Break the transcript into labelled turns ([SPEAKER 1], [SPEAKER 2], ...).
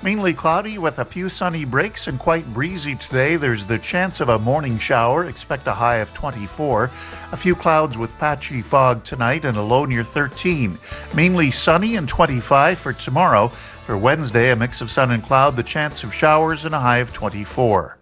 [SPEAKER 1] Mainly cloudy with a few sunny breaks and quite breezy today. There's the chance of a morning shower. Expect a high of 24. A few clouds with patchy fog tonight and a low near 13. Mainly sunny and 25 for tomorrow. For Wednesday, a mix of sun and cloud, the chance of showers and a high of 24.